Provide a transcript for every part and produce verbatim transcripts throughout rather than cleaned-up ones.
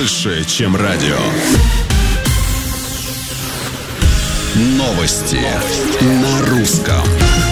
больше, чем радио. Новости на русском.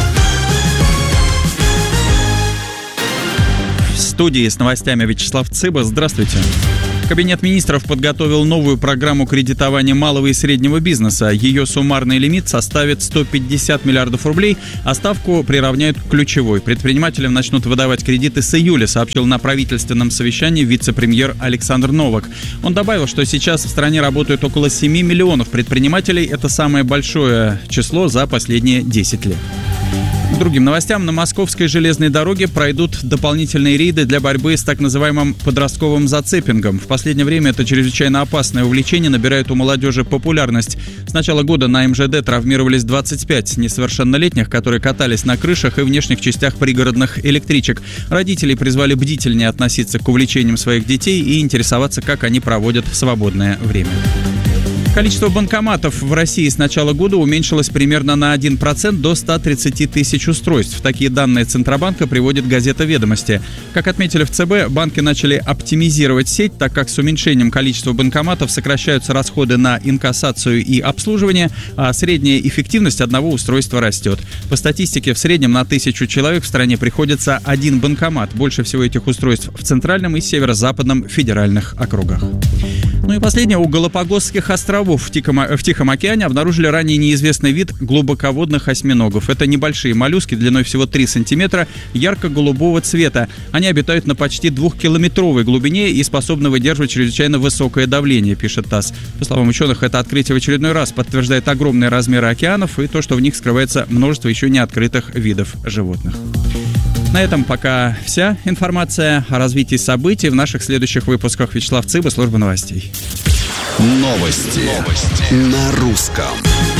В студии с новостями Вячеслав Цыба. Здравствуйте. Кабинет министров подготовил новую программу кредитования малого и среднего бизнеса. Ее суммарный лимит составит сто пятьдесят миллиардов рублей, а ставку приравняют к ключевой. Предпринимателям начнут выдавать кредиты с июля, сообщил на правительственном совещании вице-премьер Александр Новак. Он добавил, что сейчас в стране работают около семи миллионов предпринимателей. Это самое большое число за последние десять лет. К другим новостям. На Московской железной дороге пройдут дополнительные рейды для борьбы с так называемым подростковым зацепингом. В последнее время это чрезвычайно опасное увлечение набирает у молодежи популярность. С начала года на эм жэ дэ травмировались двадцать пять несовершеннолетних, которые катались на крышах и внешних частях пригородных электричек. Родители призвали бдительнее относиться к увлечениям своих детей и интересоваться, как они проводят свободное время. Количество банкоматов в России с начала года уменьшилось примерно на один процент до ста тридцати тысяч устройств. Такие данные Центробанка приводит газета «Ведомости». Как отметили в цэ бэ, банки начали оптимизировать сеть, так как с уменьшением количества банкоматов сокращаются расходы на инкассацию и обслуживание, а средняя эффективность одного устройства растет. По статистике, в среднем на тысячу человек в стране приходится один банкомат. Больше всего этих устройств в центральном и северо-западном федеральных округах. Ну и последнее. У Галапагосских островов в Тихом, в Тихом океане обнаружили ранее неизвестный вид глубоководных осьминогов. Это небольшие моллюски длиной всего три сантиметра, ярко-голубого цвета. Они обитают на почти двухкилометровой глубине и способны выдерживать чрезвычайно высокое давление, пишет ТАСС. По словам ученых, это открытие в очередной раз подтверждает огромные размеры океанов и то, что в них скрывается множество еще не открытых видов животных. На этом пока вся информация о развитии событий. В наших следующих выпусках Вячеслав Цыба, служба новостей. Новости, Новости. На русском.